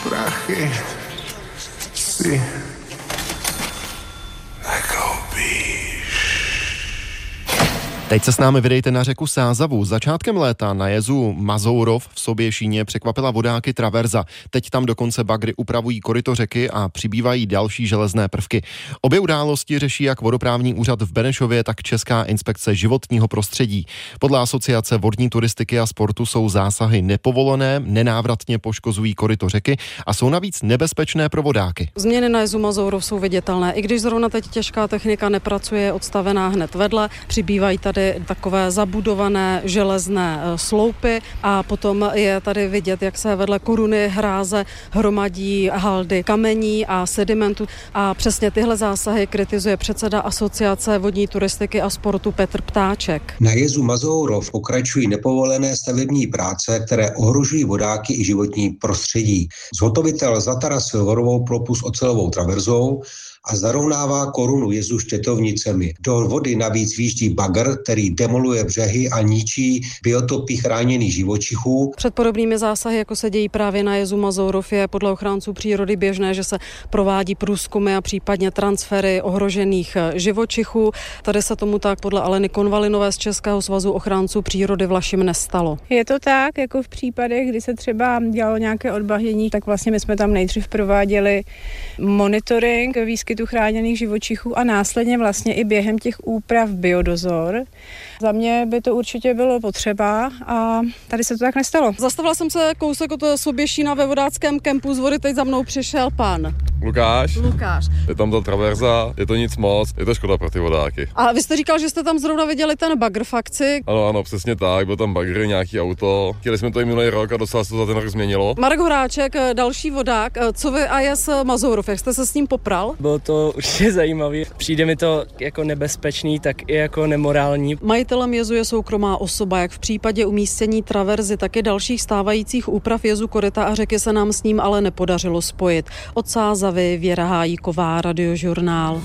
prachy si nekoupíš. Teď se s námi vydejte na řeku Sázavu. Začátkem léta na jezu Mazourov v Soběšíně překvapila vodáky traverza. Teď tam dokonce bagry upravují koryto řeky a přibývají další železné prvky. Obě události řeší jak vodoprávní úřad v Benešově, tak Česká inspekce životního prostředí. Podle Asociace vodní turistiky a sportu jsou zásahy nepovolené, nenávratně poškozují koryto řeky a jsou navíc nebezpečné pro vodáky. Změny na jezu Mazourov jsou viditelné. I když zrovna teď těžká technika nepracuje, odstavená hned vedle, přibývají tady takové zabudované železné sloupy a potom je tady vidět, jak se vedle koruny hráze hromadí haldy kamení a sedimentu a přesně tyhle zásahy kritizuje předseda Asociace vodní turistiky a sportu Petr Ptáček. Na jezu Mazourov pokračují nepovolené stavební práce, které ohrožují vodáky i životní prostředí. Zhotovitel zatarasil horovou plopu s ocelovou traverzou a zarovnává korunu jezu štětovnicemi. Do vody navíc výjíždí bagr, který demoluje břehy a ničí biotopy chráněných živočichů. Před podobnými zásahy, jako se dějí právě na jezu Mazourov, je podle ochránců přírody běžné, že se provádí průzkumy a případně transfery ohrožených živočichů. Tady se tomu tak podle Aleny Konvalinové z Českého svazu ochránců přírody Vlašim nestalo. Je to tak, jako v případech, kdy se třeba dělalo nějaké odbahnění, tak vlastně my jsme tam nejdřív prováděli monitoring výskytu chráněných živočichů a následně vlastně i během těch úprav biodozor. Za mě by to určitě bylo potřeba a tady se to tak nestalo. Zastavila jsem se kousek od Soběšína ve vodáckém kempu, z vody teď za mnou přišel pan. Lukáš. Je tam ta traverza, je to nic moc, je to škoda pro ty vodáky. A vy jste říkal, že jste tam zrovna viděli ten bagr v akci? Ano, přesně tak, byl tam bagr, nějaký auto. Chtěli jsme to i minulý rok a docela se to za ten rok změnilo. Marek Horáček, další vodák, co vy a jez Mazourov, jak jste se s ním popral? Bylo to určitě zajímavé. Přijde mi to jako nebezpečný, tak i jako nemorální. Majitelem jezu je soukromá osoba, jak v případě umístění traverzy, tak i dalších stávajících úprav jezu koryta a řeky se nám s ním ale nepodařilo spojit. Od Sázavy Věra Hájíková, Radiožurnál.